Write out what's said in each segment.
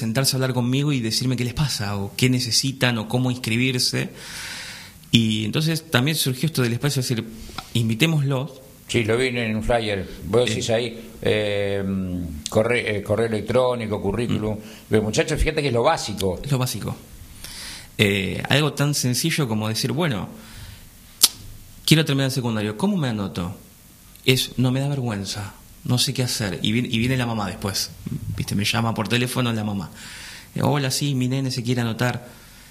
sentarse a hablar conmigo y decirme qué les pasa, o qué necesitan, o cómo inscribirse. Y entonces también surgió esto del espacio, es decir, invitémoslos. Sí, lo vi en un flyer. Vos decís ahí, correo electrónico, currículum. Pero muchachos, fíjate que es lo básico. Es lo básico. Algo tan sencillo como decir, bueno, quiero terminar el secundario, ¿cómo me anoto? No me da vergüenza, no sé qué hacer. Y viene la mamá después, ¿viste? Me llama por teléfono la mamá. Hola, sí, mi nene se quiere anotar.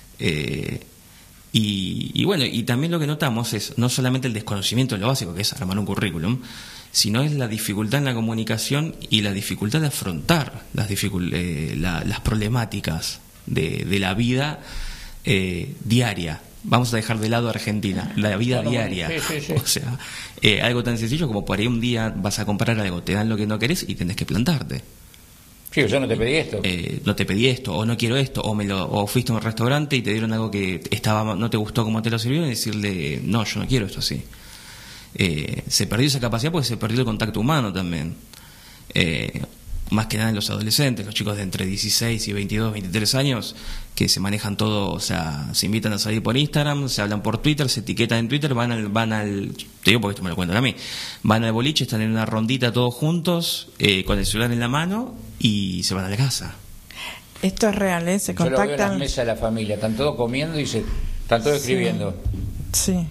Y bueno, y también lo que notamos es no solamente el desconocimiento de lo básico, que es armar un currículum, sino es la dificultad en la comunicación y la dificultad de afrontar las problemáticas de la vida diaria. Vamos a dejar de lado Argentina, la vida diaria. Sí. O sea, algo tan sencillo como por ahí un día vas a comprar algo, te dan lo que no querés y tenés que plantarte. Sí, yo no te pedí esto. No te pedí esto, o no quiero esto, o fuiste a un restaurante y te dieron algo que no te gustó como te lo sirvieron, y decirle, no, yo no quiero esto así. Se perdió esa capacidad porque se perdió el contacto humano también. Más que nada en los adolescentes, los chicos de entre 16 y 22, 23 años, que se manejan todo, o sea, se invitan a salir por Instagram, se hablan por Twitter, se etiquetan en Twitter, van al te digo porque esto me lo cuentan a mí, van al boliche, están en una rondita todos juntos, con el celular en la mano, y se van a la casa. Esto es real, se contactan. Yo lo veo en la mesa de la familia, están todos comiendo y están todos escribiendo. Sí.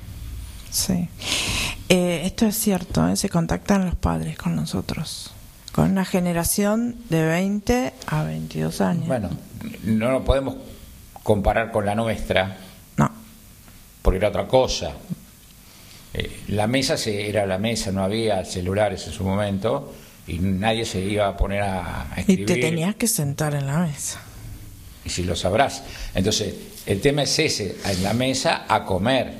Esto es cierto, se contactan los padres con nosotros, con una generación de 20 a 22 años. Bueno, no nos podemos comparar con la nuestra. No. Porque era otra cosa. La mesa era la mesa, no había celulares en su momento y nadie se iba a poner a escribir. Y te tenías que sentar en la mesa. Y si lo sabrás. Entonces, el tema es ese, en la mesa a comer.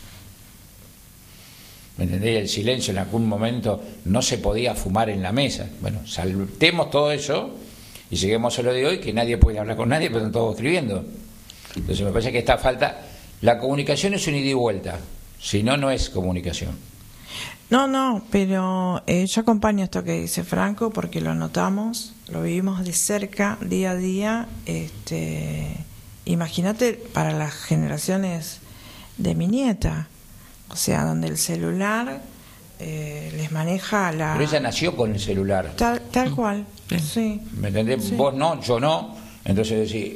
¿Me entendés? El silencio en algún momento, no se podía fumar en la mesa. Bueno, saltemos todo eso y lleguemos a lo de hoy, que nadie puede hablar con nadie, pero están todos escribiendo. Entonces me parece que esta falta, la comunicación es un ida y vuelta, si no, no es comunicación. No, pero yo acompaño esto que dice Franco porque lo notamos, lo vivimos de cerca, día a día. Imagínate para las generaciones de mi nieta, o sea, donde el celular les maneja la... Pero ella nació con el celular. Tal cual, sí. ¿Me entendés? Sí. Vos no, yo no. Entonces decís,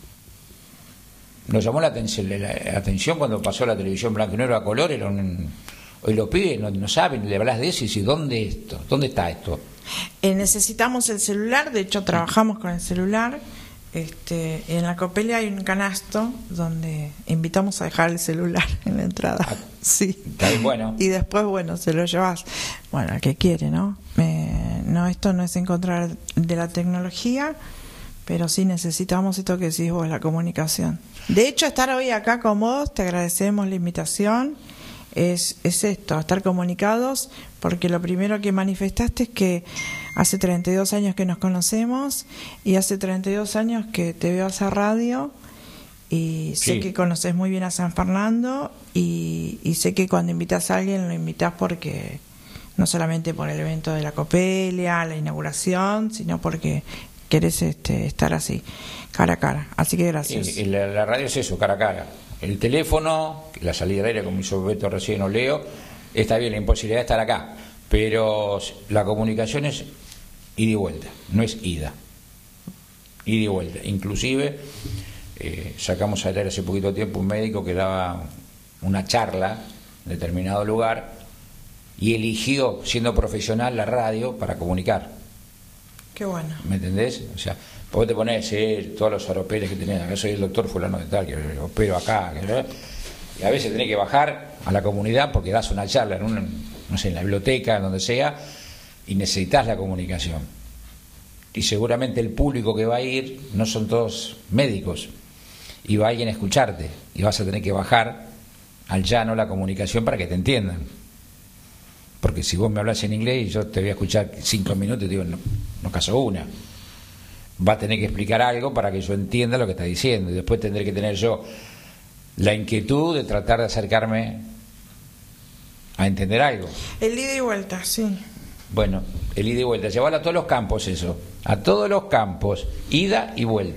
nos llamó la atención cuando pasó la televisión blanco y negro a color. Hoy los pibes no saben, le hablas de eso y dices, ¿dónde está esto? Necesitamos el celular, de hecho trabajamos con el celular. En la Copelia hay un canasto donde invitamos a dejar el celular en la entrada. Sí. Bueno. Y después, se lo llevas. Bueno, al que quiere, ¿no? Esto no es en contra de la tecnología, pero sí necesitamos esto que decís vos, la comunicación. De hecho, estar hoy acá con vos, te agradecemos la invitación. Es esto, estar comunicados, porque lo primero que manifestaste es que hace 32 años que nos conocemos y hace 32 años que te veo hacer radio y sé que conoces muy bien a San Fernando y sé que cuando invitas a alguien lo invitas porque no solamente por el evento de la Copelia, la inauguración, sino porque querés estar así, cara a cara. Así que gracias. La radio es eso, cara a cara. El teléfono, la salida aérea, como hizo Beto recién o Leo, está bien, la imposibilidad de estar acá, pero la comunicación es ida y vuelta, no es ida y vuelta. Inclusive sacamos al aire hace poquito tiempo un médico que daba una charla en determinado lugar y eligió, siendo profesional, la radio para comunicar. Qué bueno. ¿Me entendés? O sea, vos te ponés todos los oropeles que tenés, acá soy el doctor fulano de tal, que opero acá, y a veces tenés que bajar a la comunidad porque das una charla en la biblioteca, donde sea, y necesitas la comunicación. Y seguramente el público que va a ir no son todos médicos, y va alguien a escucharte, y vas a tener que bajar al llano la comunicación para que te entiendan. Porque si vos me hablas en inglés y yo te voy a escuchar 5 minutos y te digo, no caso una. Va a tener que explicar algo para que yo entienda lo que está diciendo, y después tendré que tener yo la inquietud de tratar de acercarme a entender algo. El ida y vuelta, sí. Bueno, el ida y vuelta, llevarlo a todos los campos eso, a todos los campos, ida y vuelta.